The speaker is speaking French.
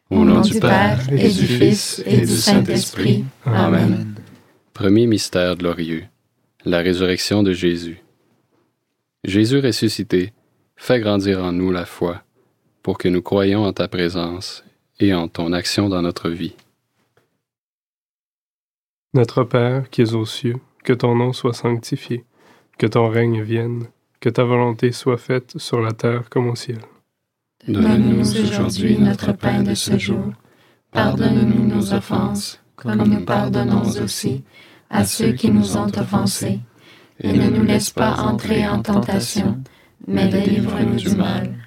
Au nom du Père, et du Fils, et du Saint-Esprit. Amen. Premier mystère glorieux, la résurrection de Jésus. Jésus ressuscité, fais grandir en nous la foi, pour que nous croyions en ta présence et en ton action dans notre vie. Notre Père qui es aux cieux, que ton nom soit sanctifié, que ton règne vienne, que ta volonté soit faite sur la terre comme au ciel. Donne-nous aujourd'hui notre pain de ce jour. Pardonne-nous nos offenses, comme nous pardonnons aussi à ceux qui nous ont offensés. Et ne nous laisse pas entrer en tentation, mais délivre-nous du mal.